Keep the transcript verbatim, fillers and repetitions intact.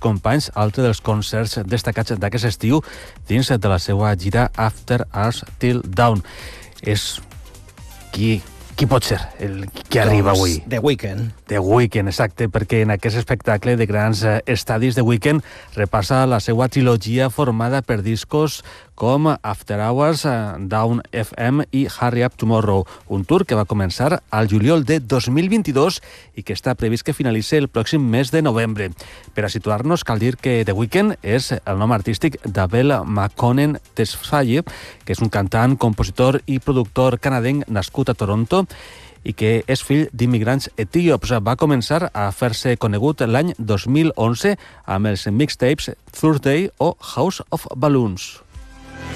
companys altre dels concerts destacats d'aquest estiu dins de la seva gira After Us Till Dawn. És qui... Qui pot ser el que arriba avui? The Weeknd. The Weeknd, exacte, perquè en aquest espectacle de grans estadis The Weeknd repassa la seva trilogia formada per discos com After Hours, Down F M i Hurry Up Tomorrow, un tour que va començar al juliol de dos mil vint-i-dos i que està previst que finalitzi el pròxim mes de novembre. Per a situar-nos, cal dir que The Weeknd és el nom artístic d'Abel Makonnen Tesfaye, que és un cantant, compositor i productor canadenc nascut a Toronto i que és fill d'immigrants etíops. Va començar a fer-se conegut l'any dos mil onze amb els mixtapes Thursday o House of Balloons.